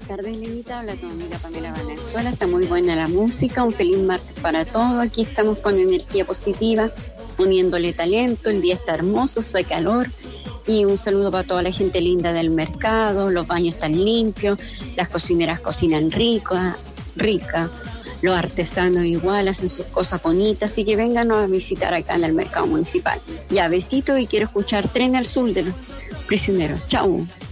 tardes, Lenita. Habla tu amiga Pamela Valenzuela. Está muy buena la música. Un feliz martes para todos. Aquí estamos con energía positiva, poniéndole talento. El día está hermoso, hace calor. Y un saludo para toda la gente linda del mercado. Los baños están limpios. Las cocineras cocinan rica. Los artesanos igual hacen sus cosas bonitas. Así que vénganos a visitar acá en el mercado municipal. Ya, besito, y quiero escuchar Tren al Sur de los Prisioneros. Chau.